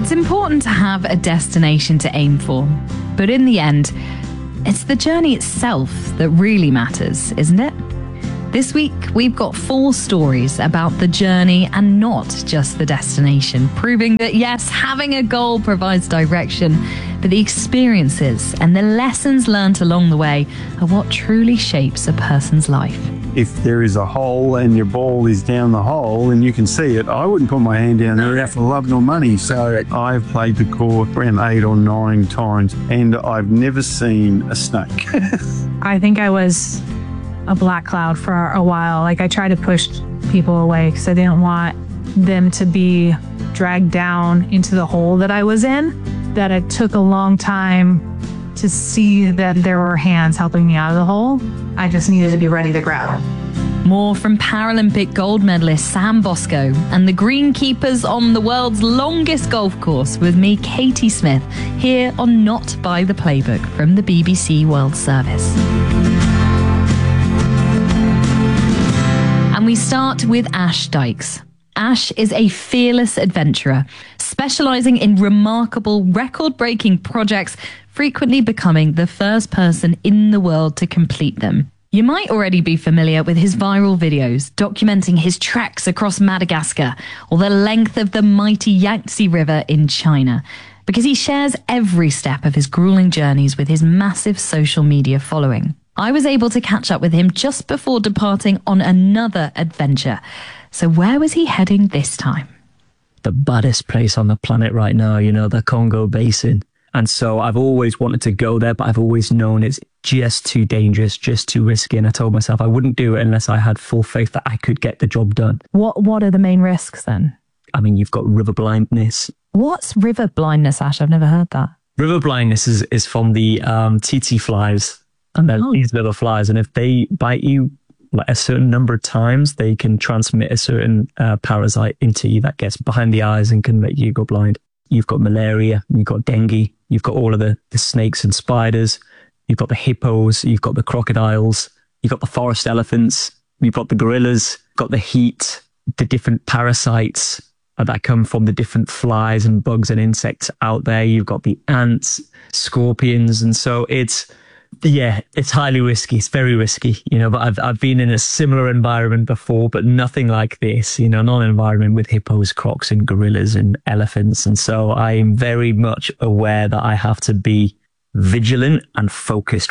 It's important to have a destination to aim for, but in the end, it's the journey itself that really matters, isn't it? This week, we've got 4 stories about the journey and not just the destination, proving that yes, having a goal provides direction, but the experiences and the lessons learned along the way are what truly shapes a person's life. If there is a hole and your ball is down the hole and you can see it, I wouldn't put my hand down there out for love nor money. So I've played the course around 8 or 9 times and I've never seen a snake. I think I was a black cloud for a while. Like, I tried to push people away because I didn't want them to be dragged down into the hole that I was in. That it took a long time to see that there were hands helping me out of the hole. I just needed to be ready to grab. More from Paralympic gold medalist Sam Bosco and the greenkeepers on the world's longest golf course with me, Katie Smith, here on Not by the Playbook from the BBC World Service. And we start with Ash Dykes. Ash is a fearless adventurer, specialising in remarkable, record-breaking projects, frequently becoming the first person in the world to complete them. You might already be familiar with his viral videos documenting his treks across Madagascar or the length of the mighty Yangtze River in China, because he shares every step of his grueling journeys with his massive social media following. I was able to catch up with him just before departing on another adventure. So where was he heading this time? The baddest place on the planet right now, the Congo Basin. And so I've always wanted to go there, but I've always known it's just too dangerous, just too risky. And I told myself I wouldn't do it unless I had full faith that I could get the job done. What are the main risks then? I mean, you've got river blindness. What's river blindness, Ash? I've never heard that. River blindness is from the tsetse flies. And they're these little flies. And if they bite you like a certain number of times, they can transmit a certain parasite into you that gets behind the eyes and can make you go blind. You've got malaria, you've got dengue, you've got all of the snakes and spiders, you've got the hippos, you've got the crocodiles, you've got the forest elephants, you've got the gorillas, you've got the heat, the different parasites that come from the different flies and bugs and insects out there. You've got the ants, scorpions. And so it's highly risky. It's very risky, but I've been in a similar environment before, but nothing like this, not an environment with hippos, crocs and gorillas and elephants. And so I'm very much aware that I have to be vigilant and focused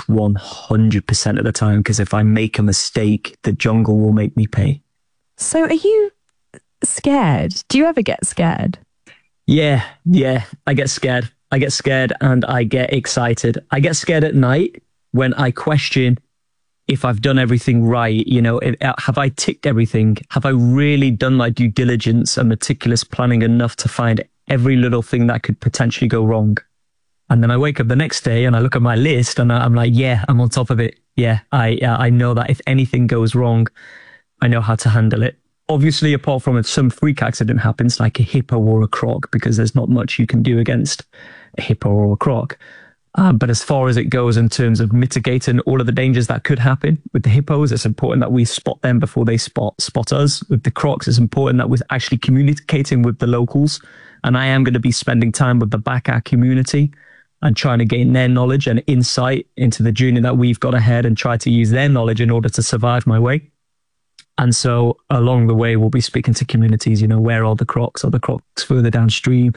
100% of the time, because if I make a mistake, the jungle will make me pay. So are you scared? Do you ever get scared? Yeah, I get scared. I get scared and I get excited. I get scared at night when I question if I've done everything right. Have I ticked everything? Have I really done my due diligence and meticulous planning enough to find every little thing that could potentially go wrong? And then I wake up the next day and I look at my list and I'm like, yeah, I'm on top of it. Yeah, I know that if anything goes wrong, I know how to handle it. Obviously, apart from if some freak accident happens, like a hippo or a croc, because there's not much you can do against a hippo or a croc. But as far as it goes in terms of mitigating all of the dangers that could happen with the hippos, it's important that we spot them before they spot us. With the crocs, it's important that we're actually communicating with the locals. And I am going to be spending time with the Baka community and trying to gain their knowledge and insight into the journey that we've got ahead and try to use their knowledge in order to survive my way. And so along the way, we'll be speaking to communities, where are the crocs? Are the crocs further downstream?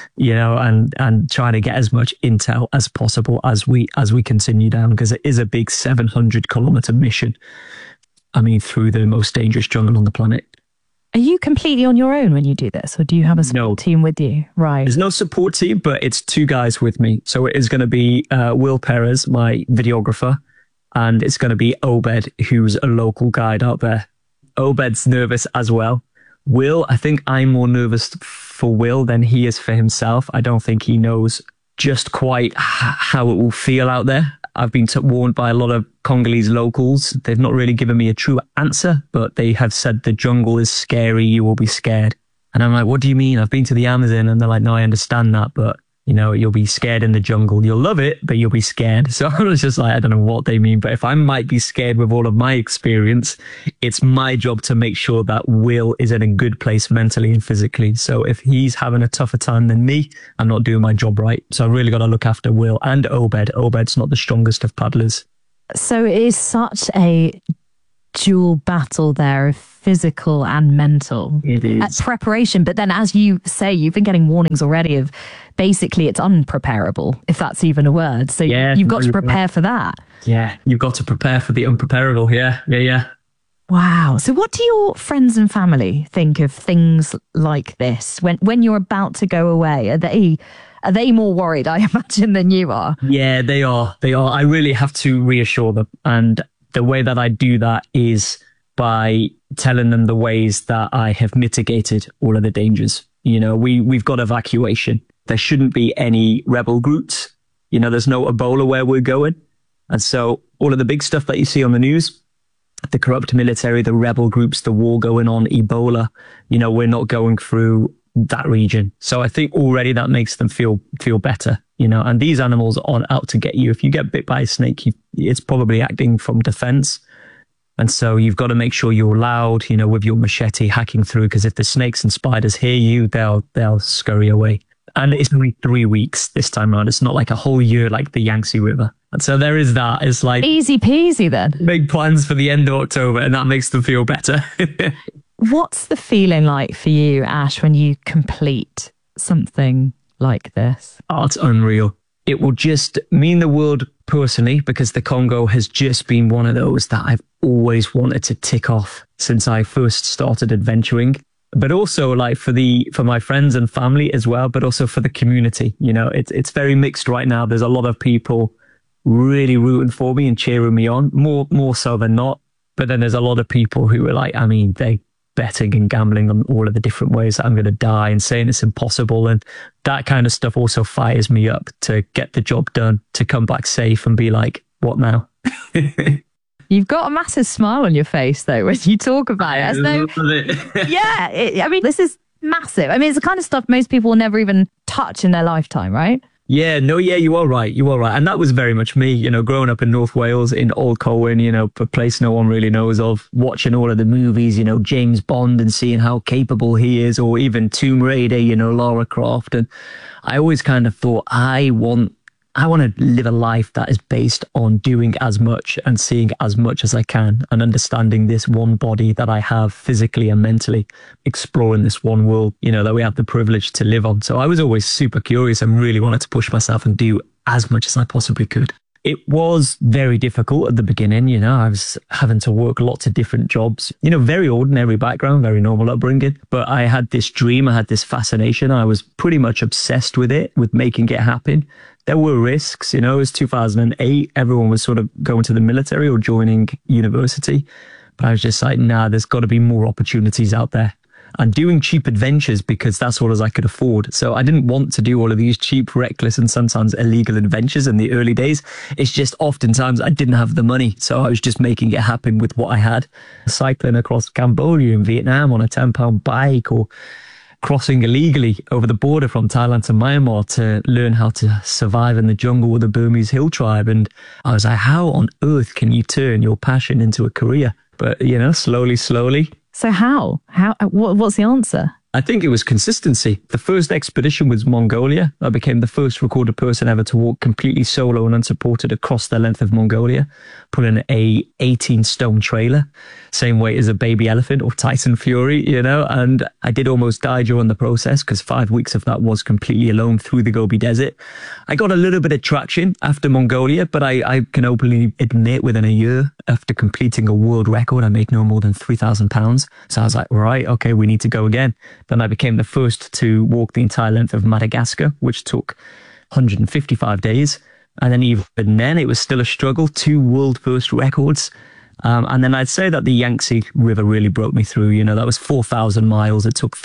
And trying to get as much intel as possible as we continue down, because it is a big 700-kilometer mission. I mean, through the most dangerous jungle on the planet. Are you completely on your own when you do this, or do you have a support team with you? Right. There's no support team, but it's 2 guys with me. So it is going to be Will Perez, my videographer, and it's going to be Obed, who's a local guide out there. Obed's nervous as well. Will, I think I'm more nervous for Will than he is for himself. I don't think he knows just quite how it will feel out there. I've been warned by a lot of Congolese locals. They've not really given me a true answer, but they have said the jungle is scary, you will be scared. And I'm like, what do you mean? I've been to the Amazon. And they're like, no, I understand that, but You know, you'll be scared in the jungle. You'll love it, but you'll be scared. So I was just like, I don't know what they mean, but if I might be scared with all of my experience, it's my job to make sure that Will is in a good place mentally and physically. So if he's having a tougher time than me, I'm not doing my job right. So I really got to look after Will and Obed. Obed's not the strongest of paddlers. So it is such a dual battle there of physical and mental. It is. Preparation. But then, as you say, you've been getting warnings already of basically it's unpreparable, if that's even a word. So you've got to prepare for that. Yeah, you've got to prepare for the unpreparable. Yeah. Wow. So what do your friends and family think of things like this when you're about to go away? Are they more worried, I imagine, than you are? Yeah, they are. I really have to reassure them. And the way that I do that is by telling them the ways that I have mitigated all of the dangers. You know, we've got evacuation. There shouldn't be any rebel groups. You know, there's no Ebola where we're going. And so all of the big stuff that you see on the news, the corrupt military, the rebel groups, the war going on, Ebola, you know, we're not going through that region. So I think already that makes them feel better, you know, and these animals aren't out to get you. If you get bit by a snake, it's probably acting from defense. And so you've got to make sure you're loud, you know, with your machete hacking through, because if the snakes and spiders hear you, they'll scurry away. And it's only 3 weeks this time around. It's not like a whole year like the Yangtze River. And so there is that. It's like easy peasy then. Make plans for the end of October, and that makes them feel better. What's the feeling like for you, Ash, when you complete something like this? Oh, it's unreal. It will just mean the world personally, because the Congo has just been one of those that I've always wanted to tick off since I first started adventuring. But also like for my friends and family as well, but also for the community. You know, it's very mixed right now. There's a lot of people really rooting for me and cheering me on, more so than not. But then there's a lot of people who are like, I mean, they betting and gambling on all of the different ways that I'm going to die and saying it's impossible. And that kind of stuff also fires me up to get the job done, to come back safe and be like, what now? You've got a massive smile on your face, though, when you talk about it. I love it. Yeah. I mean, this is massive. I mean, it's the kind of stuff most people will never even touch in their lifetime, right? Yeah, you are right. You are right. And that was very much me, you know, growing up in North Wales, in Old Colwyn, you know, a place no one really knows of, watching all of the movies, you know, James Bond and seeing how capable he is, or even Tomb Raider, you know, Lara Croft. And I always kind of thought, I want to live a life that is based on doing as much and seeing as much as I can and understanding this one body that I have physically and mentally, exploring this one world, you know, that we have the privilege to live on. So I was always super curious and really wanted to push myself and do as much as I possibly could. It was very difficult at the beginning, you know, I was having to work lots of different jobs, you know, very ordinary background, very normal upbringing. But I had this dream, I had this fascination. I was pretty much obsessed with it, with making it happen. There were risks, you know, it was 2008. Everyone was sort of going to the military or joining university. But I was just like, nah, there's got to be more opportunities out there. And doing cheap adventures because that's all as I could afford. So I didn't want to do all of these cheap, reckless, and sometimes illegal adventures in the early days. It's just oftentimes I didn't have the money. So I was just making it happen with what I had. Cycling across Cambodia and Vietnam on a £10 bike, or crossing illegally over the border from Thailand to Myanmar to learn how to survive in the jungle with the Burmese hill tribe. And I was like, how on earth can you turn your passion into a career? But, you know, slowly. So how? What's the answer? I think it was consistency. The first expedition was Mongolia. I became the first recorded person ever to walk completely solo and unsupported across the length of Mongolia, pulling a 18-stone trailer, same weight as a baby elephant or Tyson Fury, you know, and I did almost die during the process because 5 weeks of that was completely alone through the Gobi Desert. I got a little bit of traction after Mongolia, but I can openly admit within a year after completing a world record, I made no more than £3,000. So I was like, right, okay, we need to go again. Then I became the first to walk the entire length of Madagascar, which took 155 days. And then even then, it was still a struggle, 2 world first records. And then I'd say that the Yangtze River really broke me through. You know, that was 4,000 miles. It took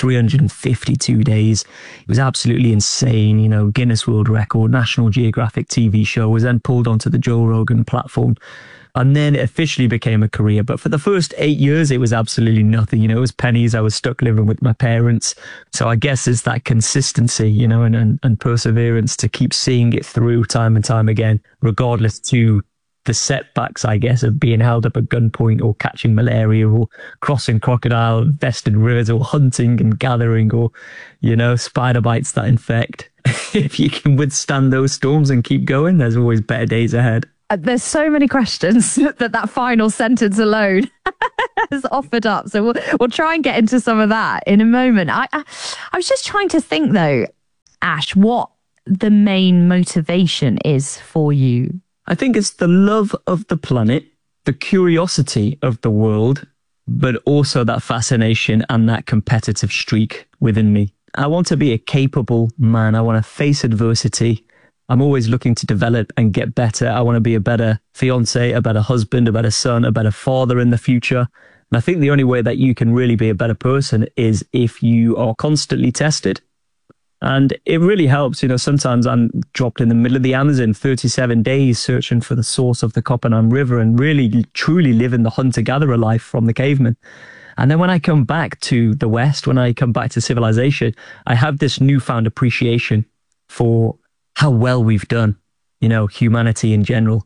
352 days. It was absolutely insane. You know, Guinness World Record, National Geographic TV show, was then pulled onto the Joe Rogan platform And then it officially became a career. But for the first 8 years, it was absolutely nothing. You know, it was pennies. I was stuck living with my parents. So I guess it's that consistency, you know, and perseverance to keep seeing it through time and time again, regardless to the setbacks, I guess, of being held up at gunpoint or catching malaria or crossing crocodile infested rivers or hunting and gathering or, you know, spider bites that infect. If you can withstand those storms and keep going, there's always better days ahead. There's so many questions that final sentence alone has offered up. So we'll try and get into some of that in a moment. I was just trying to think, though, Ash, what the main motivation is for you. I think it's the love of the planet, the curiosity of the world, but also that fascination and that competitive streak within me. I want to be a capable man. I want to face adversity. I'm always looking to develop and get better. I want to be a better fiance, a better husband, a better son, a better father in the future. And I think the only way that you can really be a better person is if you are constantly tested. And it really helps. You know, sometimes I'm dropped in the middle of the Amazon, 37 days searching for the source of the Kopanam River and really, truly living the hunter-gatherer life from the caveman. And then when I come back to the West, when I come back to civilization, I have this newfound appreciation for how well we've done, you know, humanity in general.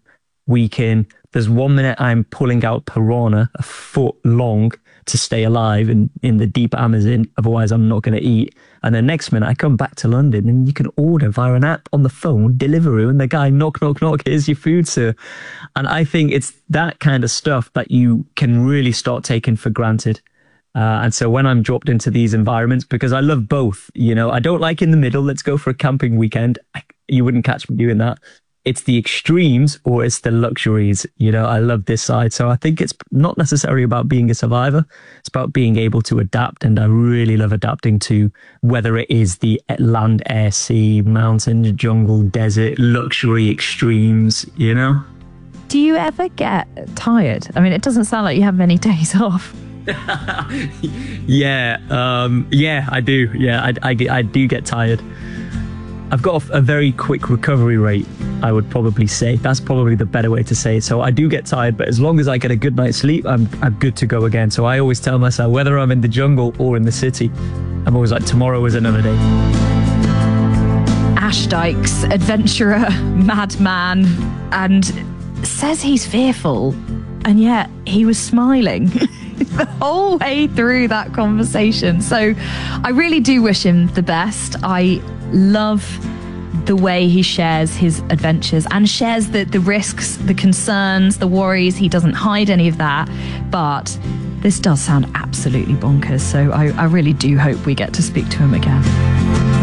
There's 1 minute I'm pulling out piranha a foot long to stay alive in the deep Amazon, otherwise I'm not going to eat. And the next minute I come back to London and you can order via an app on the phone, Deliveroo, and the guy knock, knock, knock, here's your food, sir. And I think it's that kind of stuff that you can really start taking for granted. And so when I'm dropped into these environments, because I love both, you know, I don't like in the middle, let's go for a camping weekend. You wouldn't catch me doing that. It's the extremes or it's the luxuries. You know, I love this side. So I think it's not necessarily about being a survivor. It's about being able to adapt. And I really love adapting to whether it is the land, air, sea, mountain, jungle, desert, luxury, extremes, you know? Do you ever get tired? I mean, it doesn't sound like you have many days off. Yeah, I do. Yeah, I do get tired. I've got a very quick recovery rate, I would probably say. That's probably the better way to say it. So I do get tired, but as long as I get a good night's sleep, I'm good to go again. So I always tell myself, whether I'm in the jungle or in the city, I'm always like, tomorrow is another day. Ash Dykes, adventurer, madman, and says he's fearful, and yet he was smiling the whole way through that conversation. So I really do wish him the best. I love the way he shares his adventures and shares the risks, the concerns, the worries. He doesn't hide any of that. But this does sound absolutely bonkers. So I really do hope we get to speak to him again.